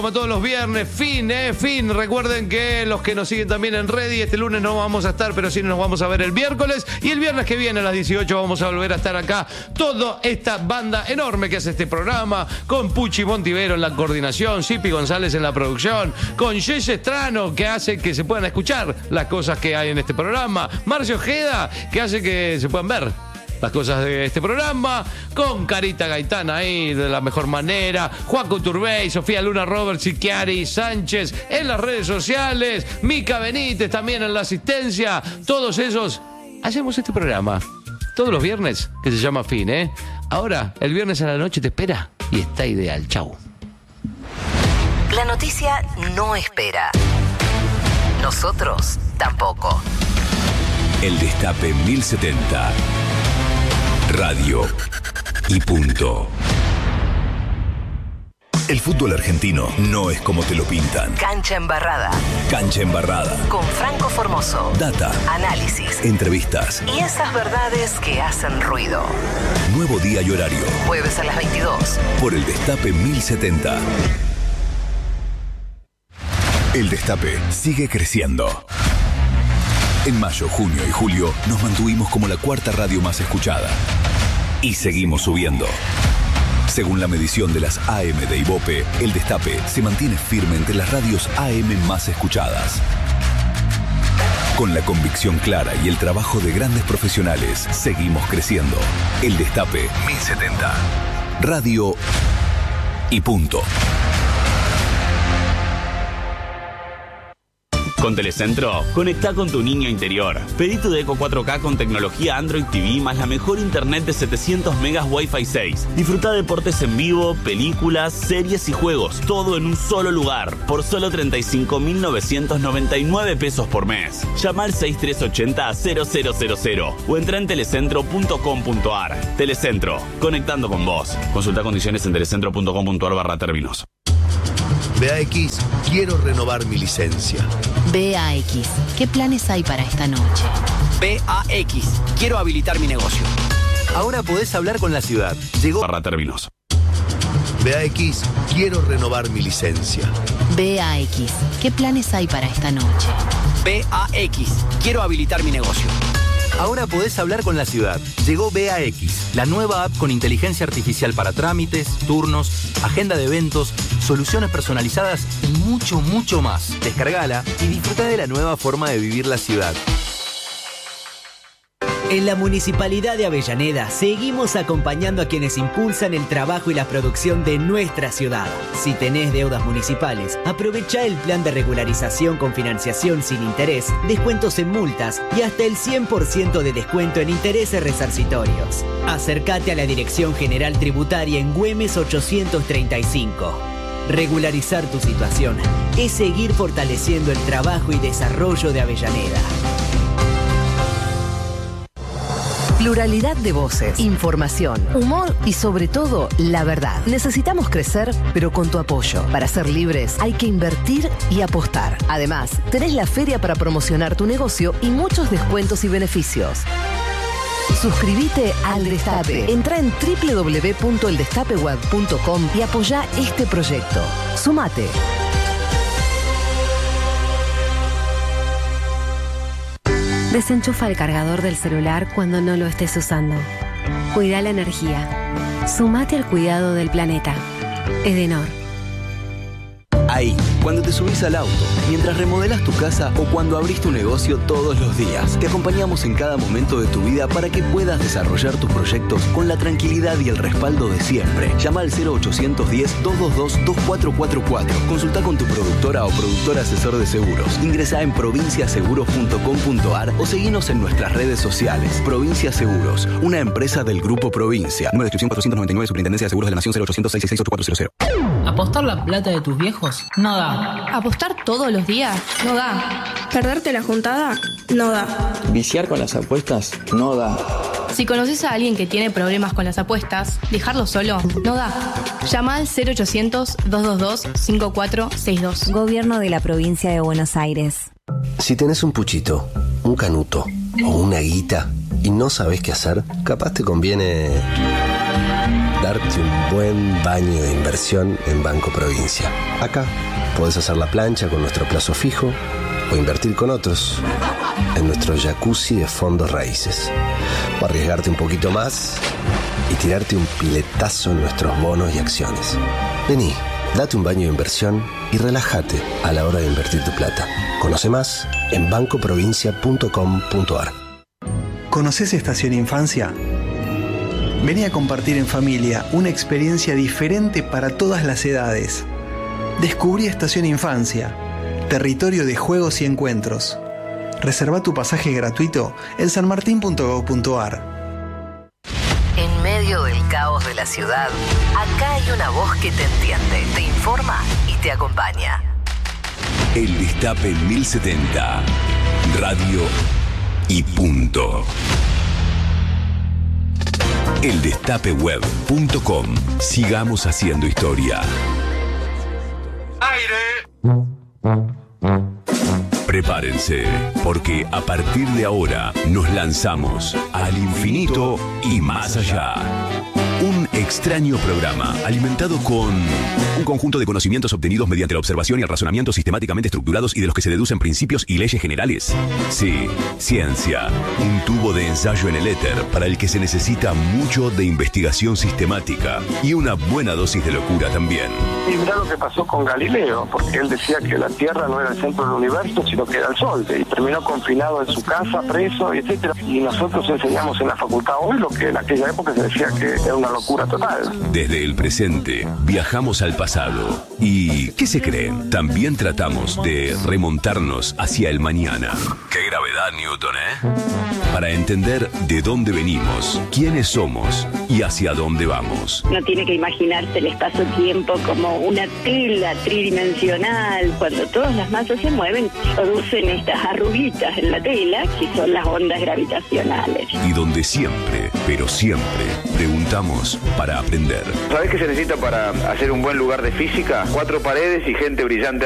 Como todos los viernes, fin. Recuerden que los que nos siguen también en Ready, este lunes no vamos a estar, pero sí nos vamos a ver el miércoles. Y el viernes que viene a las 18 vamos a volver a estar acá. Toda esta banda enorme que hace este programa, con Puchi Montivero en la coordinación, Sipi González en la producción, con Yeye Estrano, que hace que se puedan escuchar las cosas que hay en este programa, Marcio Ojeda, que hace que se puedan ver las cosas de este programa, con Carita Gaitán ahí de la mejor manera, Juaco Turbey, Sofía Luna Roberts y Chiari Sánchez en las redes sociales, Mica Benítez también en la asistencia. Todos esos hacemos este programa todos los viernes, que se llama Fin, ¿eh? Ahora, el viernes a la noche te espera y está ideal. Chau. La noticia no espera. Nosotros tampoco. El Destape 1070. Radio y punto. El fútbol argentino no es como te lo pintan. Cancha embarrada. Cancha embarrada. Con Franco Formoso. Data. Análisis. Entrevistas. Y esas verdades que hacen ruido. Nuevo día y horario. Jueves a las 22. Por el Destape 1070. El Destape sigue creciendo. En mayo, junio y julio nos mantuvimos como la cuarta radio más escuchada. Y seguimos subiendo. Según la medición de las AM de Ibope, El Destape se mantiene firme entre las radios AM más escuchadas. Con la convicción clara y el trabajo de grandes profesionales, seguimos creciendo. El Destape 1070. Radio y punto. Con Telecentro, conectá con tu niño interior. Pedí tu Deco 4K con tecnología Android TV más la mejor internet de 700 megas Wi-Fi 6. Disfruta deportes en vivo, películas, series y juegos, todo en un solo lugar, por solo 35.999 pesos por mes. Llama al 6380-0000 o entra en telecentro.com.ar. Telecentro, conectando con vos. Consulta condiciones en telecentro.com.ar/términos. BAX, quiero renovar mi licencia. BAX, ¿qué planes hay para esta noche? BAX, quiero habilitar mi negocio. Ahora podés hablar con la ciudad. Llegó /términos. BAX, quiero renovar mi licencia. BAX, ¿qué planes hay para esta noche? BAX, quiero habilitar mi negocio. Ahora podés hablar con la ciudad. Llegó BAX, la nueva app con inteligencia artificial para trámites, turnos, agenda de eventos, soluciones personalizadas y mucho, mucho más. Descargala y disfruta de la nueva forma de vivir la ciudad. En la Municipalidad de Avellaneda seguimos acompañando a quienes impulsan el trabajo y la producción de nuestra ciudad. Si tenés deudas municipales, aprovecha el plan de regularización con financiación sin interés, descuentos en multas y hasta el 100% de descuento en intereses resarcitorios. Acércate a la Dirección General Tributaria en Güemes 835. Regularizar tu situación es seguir fortaleciendo el trabajo y desarrollo de Avellaneda. Pluralidad de voces, información, humor y sobre todo, la verdad. Necesitamos crecer, pero con tu apoyo. Para ser libres hay que invertir y apostar. Además, tenés la feria para promocionar tu negocio y muchos descuentos y beneficios. Suscríbete al Destape. Entrá en www.eldestapeweb.com y apoyá este proyecto. Sumate. Desenchufa el cargador del celular cuando no lo estés usando. Cuida la energía. Sumate al cuidado del planeta. Edenor. Ahí, cuando te subís al auto, mientras remodelas tu casa o cuando abrís tu negocio todos los días. Te acompañamos en cada momento de tu vida para que puedas desarrollar tus proyectos con la tranquilidad y el respaldo de siempre. Llama al 0810-222-2444. Consulta con tu productora o productor asesor de seguros. Ingresá en provinciaseguros.com.ar o seguinos en nuestras redes sociales. Provincia Seguros, una empresa del Grupo Provincia. Número de inscripción 499, Superintendencia de Seguros de la Nación 0800-666-8400. ¿Apostar la plata de tus viejos? No da. ¿Apostar todos los días? No da. ¿Perderte la juntada? No da. ¿Viciar con las apuestas? No da. Si conoces a alguien que tiene problemas con las apuestas, dejarlo solo no da. Llama al 0800-222-5462. Gobierno de la Provincia de Buenos Aires. Si tenés un puchito, un canuto o una guita y no sabés qué hacer, capaz te conviene darte un buen baño de inversión en Banco Provincia. Acá podés hacer la plancha con nuestro plazo fijo o invertir con otros en nuestro jacuzzi de fondos raíces. O arriesgarte un poquito más y tirarte un piletazo en nuestros bonos y acciones. Vení, date un baño de inversión y relájate a la hora de invertir tu plata. Conoce más en bancoprovincia.com.ar. ¿Conoces Estación Infancia? Vení a compartir en familia una experiencia diferente para todas las edades. Descubrí Estación Infancia, territorio de juegos y encuentros. Reserva tu pasaje gratuito en sanmartin.gov.ar. En medio del caos de la ciudad, acá hay una voz que te entiende, te informa y te acompaña. El Destape 1070. Radio y punto. Eldestapeweb.com. Sigamos haciendo historia. Prepárense, porque a partir de ahora nos lanzamos al infinito y más allá. Un extraño programa alimentado con un conjunto de conocimientos obtenidos mediante la observación y el razonamiento sistemáticamente estructurados y de los que se deducen principios y leyes generales. Sí, ciencia. Un tubo de ensayo en el éter para el que se necesita mucho de investigación sistemática y una buena dosis de locura también. Y mirá lo que pasó con Galileo, porque él decía que la Tierra no era el centro del universo, sino que era el Sol, y terminó confinado en su casa, preso, etcétera. Y nosotros enseñamos en la facultad hoy lo que en aquella época se decía que era una locura total. Desde el presente viajamos al pasado y ¿qué se creen? También tratamos de remontarnos hacia el mañana. ¡Qué gravedad, Newton, Para entender de dónde venimos, quiénes somos y hacia dónde vamos. No tiene que imaginarse el espacio-tiempo como una tela tridimensional. Cuando todas las masas se mueven, producen estas arruguitas en la tela, que son las ondas gravitacionales. Y donde siempre, pero siempre, preguntamos para aprender. ¿Sabés qué se necesita para hacer un buen lugar de física? 4 paredes y gente brillante